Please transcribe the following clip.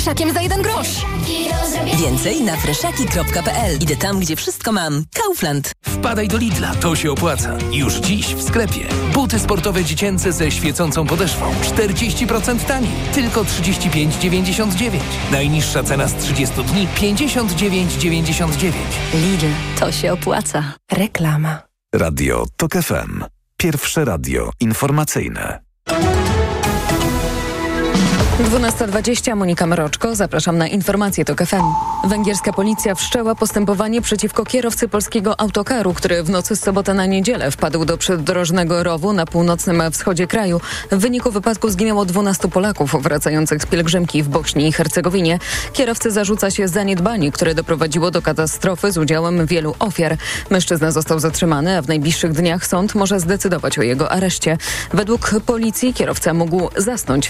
Freshakiem za 1 grosz. Więcej na freshaki.pl. Idę tam, gdzie wszystko mam. Kaufland. Wpadaj do Lidla, to się opłaca. Już dziś w sklepie. Buty sportowe dziecięce ze świecącą podeszwą. 40% taniej. Tylko 35,99. Najniższa cena z 30 dni 59,99. Lidl, to się opłaca. Reklama. Radio TOK FM. Pierwsze radio informacyjne. 12:20, Monika Mroczko, zapraszam na informacje TOK FM. Węgierska policja wszczęła postępowanie przeciwko kierowcy polskiego autokaru, który w nocy z soboty na niedzielę wpadł do przydrożnego rowu na północnym wschodzie kraju. W wyniku wypadku zginęło 12 Polaków wracających z pielgrzymki w Bośni i Hercegowinie. Kierowcy zarzuca się zaniedbanie, które doprowadziło do katastrofy z udziałem wielu ofiar. Mężczyzna został zatrzymany, a w najbliższych dniach sąd może zdecydować o jego areszcie. Według policji kierowca mógł zasnąć